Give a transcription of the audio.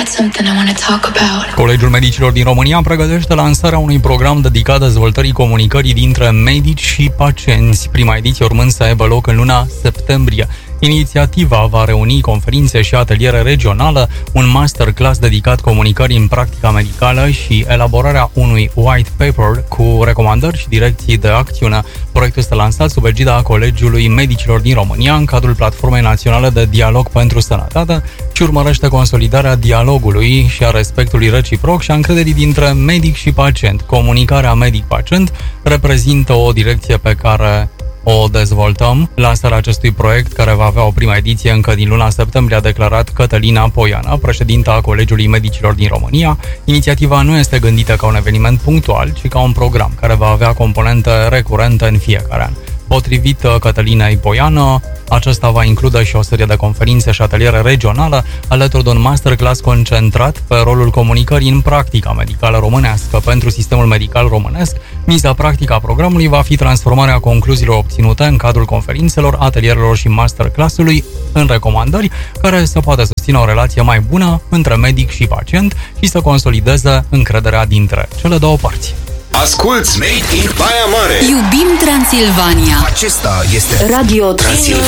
Colegiul Medicilor din România pregătește lansarea unui program dedicat dezvoltării comunicării dintre medici și pacienți. Prima ediție urmând să aibă loc în luna septembrie. Inițiativa va reuni conferințe și ateliere regională, un masterclass dedicat comunicării în practica medicală și elaborarea unui white paper cu recomandări și direcții de acțiune. Proiectul este lansat sub egida Colegiului Medicilor din România în cadrul Platformei Naționale de Dialog pentru Sănătate și urmărește consolidarea dialogului și a respectului reciproc și a încrederii dintre medic și pacient. Comunicarea medic-pacient reprezintă o direcție pe care o dezvoltăm. Lansarea acestui proiect, care va avea o prima ediție încă din luna septembrie, a declarat Cătălina Poiana, președinta a Colegiului Medicilor din România. Inițiativa nu este gândită ca un eveniment punctual, ci ca un program care va avea componente recurente în fiecare an. Potrivit Cătălinei Poiană, acesta va include și o serie de conferințe și ateliere regionale, alături de un masterclass concentrat pe rolul comunicării în practica medicală românească. Pentru sistemul medical românesc, miza practică a programului va fi transformarea concluziilor obținute în cadrul conferințelor, atelierelor și masterclass-ului în recomandări, care să poată susține o relație mai bună între medic și pacient și să consolideze încrederea dintre cele două părți. Asculți Made in Baia Mare. Iubim Transilvania. Acesta este Radio Transilvania.